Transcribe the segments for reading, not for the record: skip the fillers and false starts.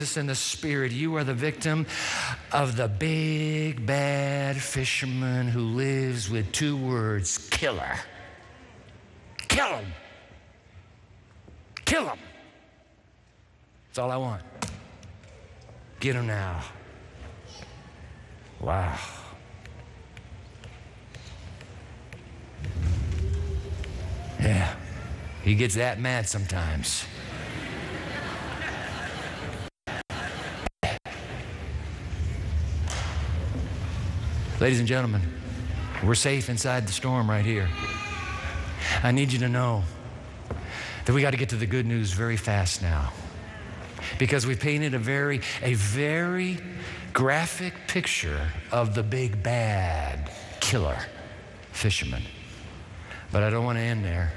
in the spirit. You are the victim of the big bad fisherman who lives with two words: killer. Kill him. Kill him. That's all I want. Get him now. Wow. Yeah, he gets that mad sometimes. Ladies and gentlemen, we're safe inside the storm right here. I need you to know that we got to get to the good news very fast now, because we've painted a very graphic picture of the big bad killer fisherman. But I don't want to end there.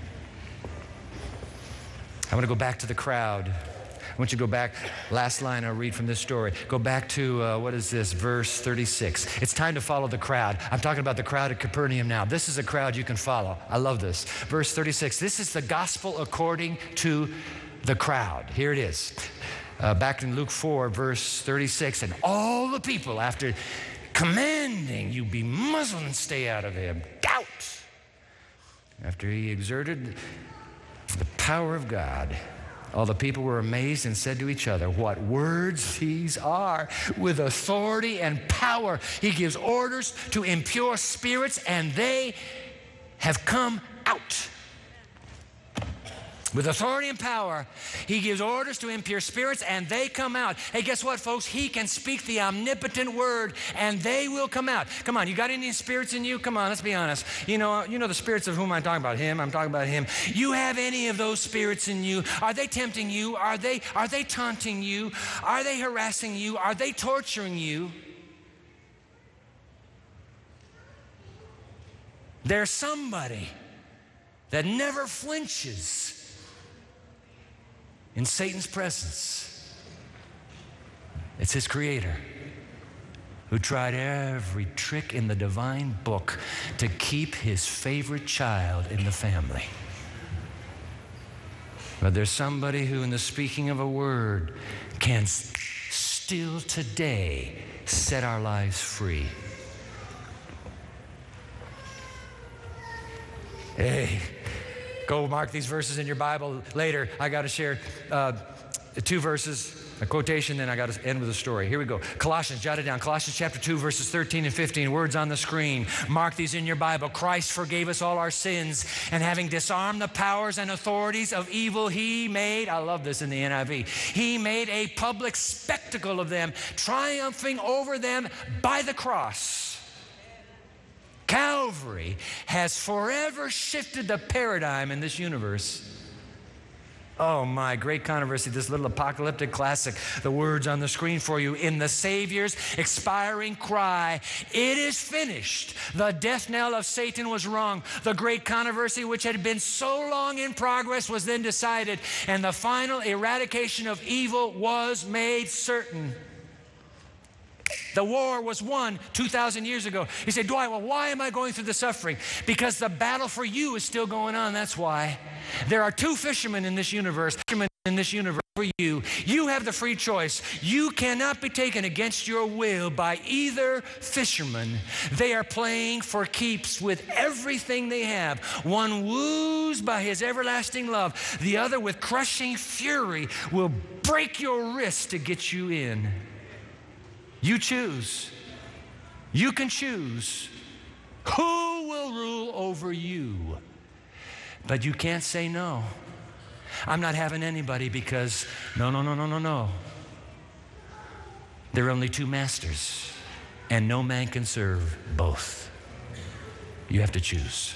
I want to go back to the crowd. I want you to go back. Last line I'll read from this story. Go back to, what is this, verse 36. It's time to follow the crowd. I'm talking about the crowd at Capernaum now. This is a crowd you can follow. I love this. Verse 36. This is the gospel according to the crowd. Here it is. Back in Luke 4, verse 36. And all the people, after commanding you be Muslim and stay out of him, doubt. After he exerted the power of God, all the people were amazed and said to each other, what words these are! With authority and power, he gives orders to impure spirits, and they have come out. With authority and power, he gives orders to impure spirits, and they come out. Hey, guess what, folks? He can speak the omnipotent word, and they will come out. Come on, you got any spirits in you? Come on, let's be honest. You know the spirits of whom I'm talking about. Him, I'm talking about him. You have any of those spirits in you? Are they tempting you? Are they taunting you? Are they harassing you? Are they torturing you? There's somebody that never flinches in Satan's presence. It's his creator, who tried every trick in the divine book to keep his favorite child in the family. But there's somebody who, in the speaking of a word, can still today set our lives free. Hey, go mark these verses in your Bible later. I got to share two verses, a quotation, then I got to end with a story. Here we go. Colossians, jot it down. Colossians chapter 2, verses 13 and 15. Words on the screen. Mark these in your Bible. Christ forgave us all our sins, and having disarmed the powers and authorities of evil, he made, I love this in the NIV, he made a public spectacle of them, triumphing over them by the cross. Calvary has forever shifted the paradigm in this universe. Oh my, great controversy, this little apocalyptic classic. The words on the screen for you. In the Savior's expiring cry, it is finished. The death knell of Satan was rung. The great controversy which had been so long in progress was then decided, and the final eradication of evil was made certain. The war was won 2,000 years ago. You say, Dwight, well, why am I going through the suffering? Because the battle for you is still going on. That's why. There are two fishermen in this universe. For you. You have the free choice. You cannot be taken against your will by either fisherman. They are playing for keeps with everything they have. One woos by his everlasting love. The other, with crushing fury, will break your wrist to get you in. You choose. You can choose who will rule over you. But you can't say no. I'm not having anybody, because no. There are only two masters, and no man can serve both. You have to choose.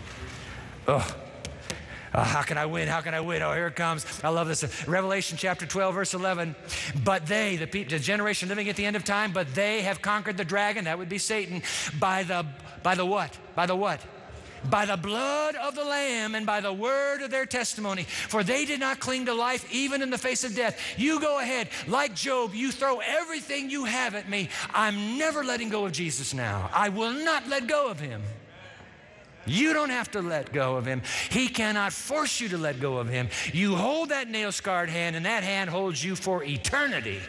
How can I win? How can I win? Oh, here it comes. I love this. Revelation chapter 12, verse 11. But they, the generation living at the end of time, but they have conquered the dragon, that would be Satan, by the what? By the what? By the blood of the Lamb and by the word of their testimony. For they did not cling to life even in the face of death. You go ahead. Like Job, you throw everything you have at me. I'm never letting go of Jesus now. I will not let go of him. You don't have to let go of him. He cannot force you to let go of him. You hold that nail-scarred hand, and that hand holds you for eternity.